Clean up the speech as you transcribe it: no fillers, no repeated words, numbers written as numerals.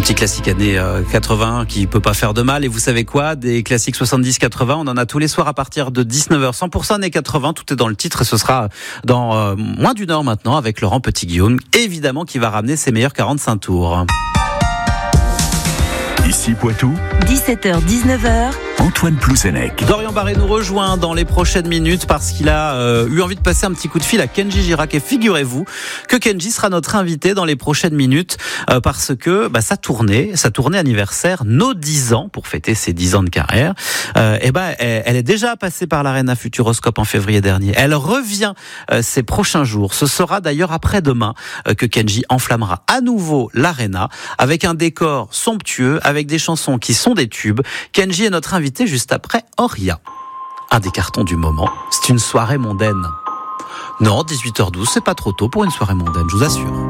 petit classique années 80 qui peut pas faire de mal. Et vous savez quoi? Des classiques 70-80, on en a tous les soirs à partir de 19h. 100% années 80, tout est dans le titre. Et ce sera dans moins d'une heure maintenant avec Laurent Petit-Guillaume, évidemment, qui va ramener ses meilleurs 45 tours. Ici Poitou, 17h-19h, Antoine Plouzenec. Dorian Barré nous rejoint dans les prochaines minutes parce qu'il a eu envie de passer un petit coup de fil à Kenji Girac. Et figurez-vous que Kenji sera notre invité dans les prochaines minutes parce que sa tournée anniversaire, nos 10 ans, pour fêter ses 10 ans de carrière, elle est déjà passée par l'Arena Futuroscope en février dernier. Elle revient ces prochains jours. Ce sera d'ailleurs après-demain que Kenji enflammera à nouveau l'Arena avec un décor somptueux, avec des chansons qui sont des tubes. Kenji est notre invité juste après Oria. Un des cartons du moment, c'est une soirée mondaine. Non, 18h12, c'est pas trop tôt pour une soirée mondaine, je vous assure.